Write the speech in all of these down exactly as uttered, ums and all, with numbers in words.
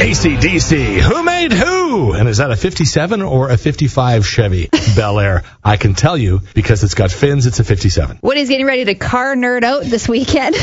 A C D C, who made who? And is that a fifty-seven or a fifty-five Chevy Bel Air? I can tell you, because it's got fins, it's a fifty-seven. Woody's getting ready to car nerd out this weekend.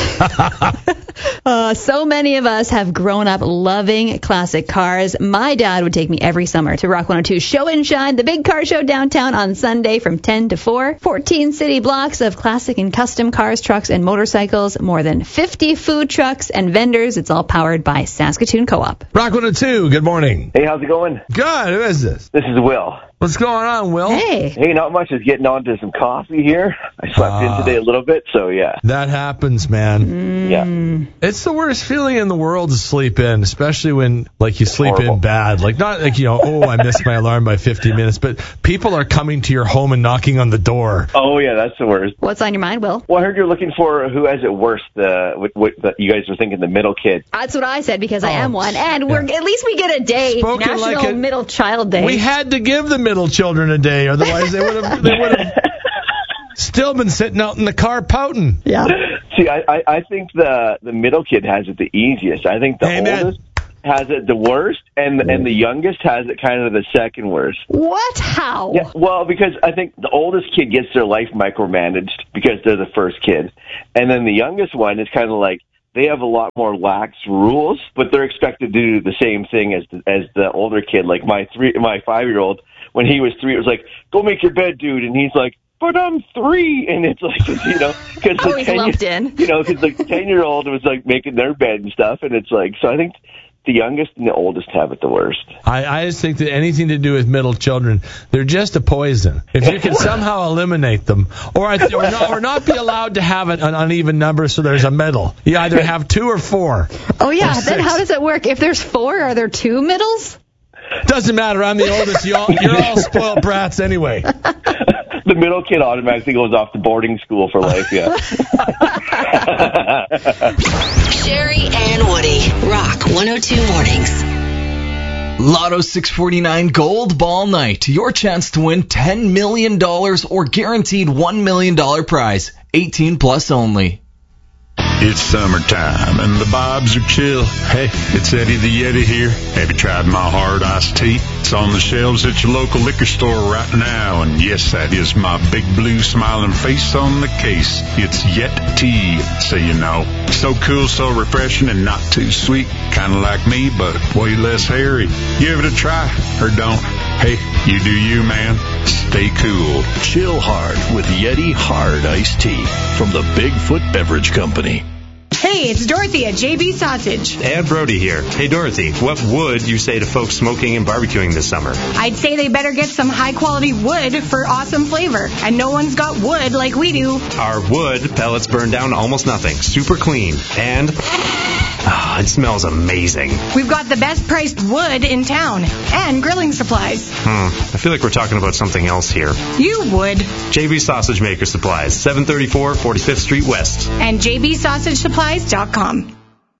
uh, so many of us have grown up loving classic cars. My dad would take me every summer to Rock one oh two Show and Shine, the big car show downtown on Sunday from ten to four. fourteen city blocks of classic and custom cars, trucks, and motorcycles. More than fifty food trucks and vendors. It's all powered by Saskatoon Co-op. Rock one oh two, good morning. Hey, how's it going? Good, who is this? This is Will. What's going on, Will? Hey. Hey, not much. Is getting on to some coffee here. I slept Uh, in today a little bit, so yeah. That happens, man. Yeah. It's the worst feeling in the world to sleep in, especially when, like, you sleep horrible. in bad. Like, not like, you know, oh, I missed my alarm by fifty minutes, but people are coming to your home and knocking on the door. Oh, yeah, that's the worst. What's on your mind, Will? Well, I heard you're looking for who has it worse. The what, what the, you guys are thinking the middle kid. That's what I said, because I Oh, am one. And we're yeah. at least we get a day. Spoken National like a- Middle Child Day. We had to give the middle children a day, otherwise they would have they would have still been sitting out in the car pouting. Yeah. See, I, I, I think the the middle kid has it the easiest. I think the Amen. oldest has it the worst, and and the youngest has it kind of the second worst. What? How? Yeah, well, because I think the oldest kid gets their life micromanaged because they're the first kid, and then the youngest one is kind of like they have a lot more lax rules, but they're expected to do the same thing as the, as the older kid. Like my three, my five year old, when he was three, it was like, "Go make your bed, dude," and he's like, "But I'm three," and it's like, you know, because the Always ten, lumped in. you know, because the ten year old was like making their bed and stuff, and it's like, so I think the youngest and the oldest have it the worst. I, I just think that anything to do with middle children, they're just a poison. If you can somehow eliminate them, or or not, or not be allowed to have an, an uneven number, so there's a middle. You either have two or four. Oh, yeah. Or Then six. how does it work? If there's four, are there two middles? Doesn't matter. I'm the oldest. You all, you're all spoiled brats anyway. The middle kid automatically goes off to boarding school for life, yeah. Sherry and Woody, Rock one oh two Mornings. Lotto six forty-nine Gold Ball Night. Your chance to win ten million dollars or guaranteed one million dollars prize. eighteen plus only. It's summertime and the vibes are chill. Hey, it's Eddie the Yeti here. Have you tried my hard iced tea? It's on the shelves at your local liquor store right now. And yes, that is my big blue smiling face on the case. It's Yet Tea, so you know. So cool, so refreshing, and not too sweet. Kind of like me, but way less hairy. Give it a try, or don't. Hey, you do you, man. Stay cool. Chill hard with Yeti Hard Iced Tea from the Bigfoot Beverage Company. Hey, it's Dorothy at J B Sausage. And Brody here. Hey, Dorothy, what would you say to folks smoking and barbecuing this summer? I'd say they better get some high-quality wood for awesome flavor. And no one's got wood like we do. Our wood pellets burn down to almost nothing. Super clean. And ah, it smells amazing. We've got the best priced wood in town. And grilling supplies. Hmm. I feel like we're talking about something else here. You would. J B Sausage Maker Supplies, seven thirty-four forty-fifth Street West. And j b sausage supplies dot com.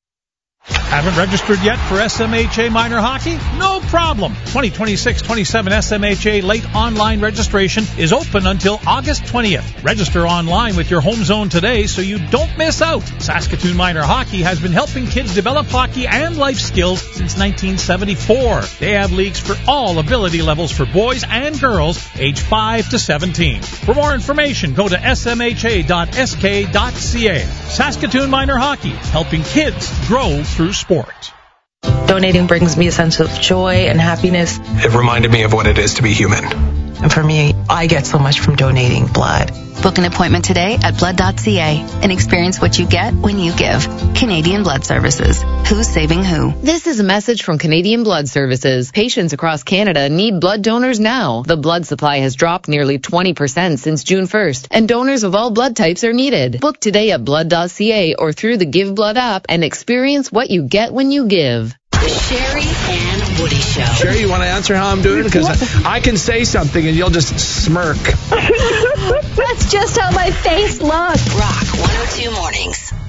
Haven't registered yet for S M H A Minor Hockey? No problem. twenty twenty-six twenty-seven S M H A late online registration is open until August twentieth. Register online with your home zone today so you don't miss out. Saskatoon Minor Hockey has been helping kids develop hockey and life skills since nineteen seventy-four. They have leagues for all ability levels for boys and girls age five to seventeen. For more information, go to s m h a dot s k dot c a. Saskatoon Minor Hockey, helping kids grow through sport. Donating brings me a sense of joy and happiness. It reminded me of what it is to be human. And for me, I get so much from donating blood. Book an appointment today at blood dot c a and experience what you get when you give. Canadian Blood Services. Who's saving who? This is a message from Canadian Blood Services. Patients across Canada need blood donors now. The blood supply has dropped nearly twenty percent since June first, and donors of all blood types are needed. Book today at blood dot c a or through the Give Blood app and experience what you get when you give. The Sherry and Woody Show. Sherry, you want to answer how I'm doing? Because I, I can say something and you'll just smirk. That's just how my face looks. Rock one oh two Mornings.